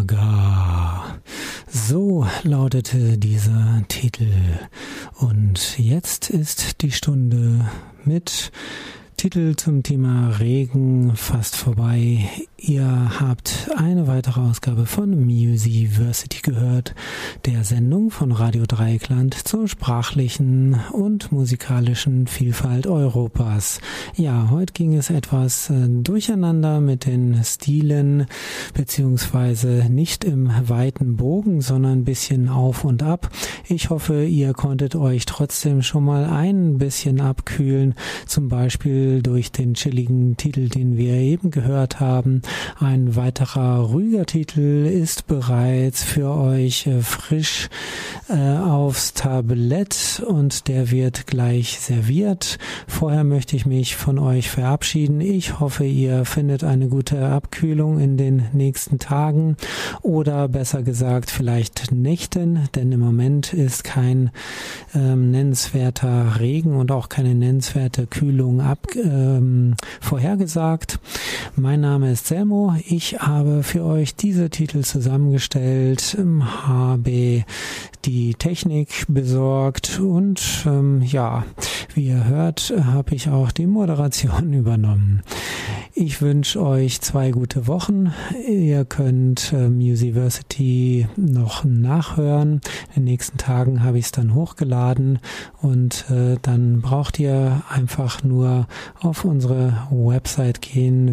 Gaga. So lautete dieser Titel. Und jetzt ist die Stunde mit Titel zum Thema Regen fast vorbei. Ihr habt eine weitere Ausgabe von Musiversity gehört, der Sendung von Radio Dreieckland zur sprachlichen und musikalischen Vielfalt Europas. Ja, heute ging es etwas durcheinander mit den Stilen, beziehungsweise nicht im weiten Bogen, sondern ein bisschen auf und ab. Ich hoffe, ihr konntet euch trotzdem schon mal ein bisschen abkühlen, zum Beispiel durch den chilligen Titel, den wir eben gehört haben. Ein weiterer ruhiger Titel ist bereits für euch frisch aufs Tablett und der wird gleich serviert. Vorher möchte ich mich von euch verabschieden. Ich hoffe, ihr findet eine gute Abkühlung in den nächsten Tagen oder besser gesagt vielleicht Nächten, denn im Moment ist kein nennenswerter Regen und auch keine nennenswerte Kühlung vorhergesagt. Mein Name ist Selmo. Ich habe für euch diese Titel zusammengestellt, habe die Technik besorgt und wie ihr hört, habe ich auch die Moderation übernommen. Ich wünsche euch 2 gute Wochen. Ihr könnt Musiversity noch nachhören. In den nächsten Tagen habe ich es dann hochgeladen und dann braucht ihr einfach nur auf unsere Website gehen,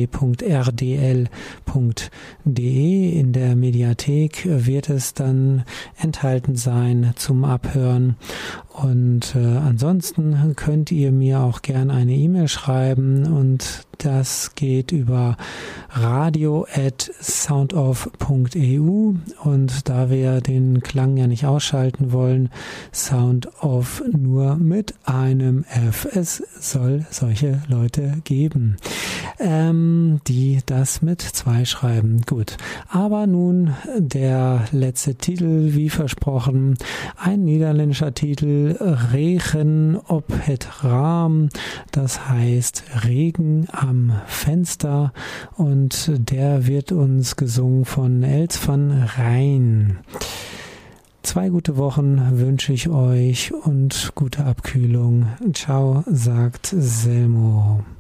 www.rdl.de. In der Mediathek wird es dann enthalten sein zum Abhören. Und ansonsten könnt ihr mir auch gern eine E-Mail schreiben und das geht über radio@soundoff.eu und da wir den Klang ja nicht ausschalten wollen, Soundoff nur mit einem F. Es soll solche Leute geben, die das mit 2 schreiben. Gut, aber nun der letzte Titel, wie versprochen, ein niederländischer Titel, Regen op het Raam, das heißt Regen am Fenster und der wird uns gesungen von Els van Rijn. 2 gute Wochen wünsche ich euch und gute Abkühlung. Ciao, sagt Selmo.